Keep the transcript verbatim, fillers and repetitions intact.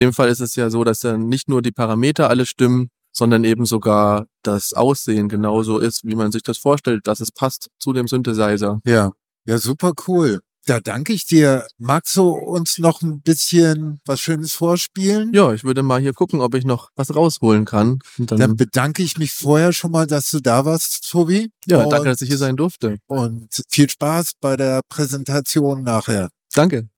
In dem Fall ist es ja so, dass dann nicht nur die Parameter alle stimmen, sondern eben sogar das Aussehen genauso ist, wie man sich das vorstellt, dass es passt zu dem Synthesizer. Ja, ja, super cool. Da danke ich dir. Magst du uns noch ein bisschen was Schönes vorspielen? Ja, ich würde mal hier gucken, ob ich noch was rausholen kann. Und dann, Dann bedanke ich mich vorher schon mal, dass du da warst, Tobi. ja, Und- danke, dass ich hier sein durfte. Und viel Spaß bei der Präsentation nachher. Danke.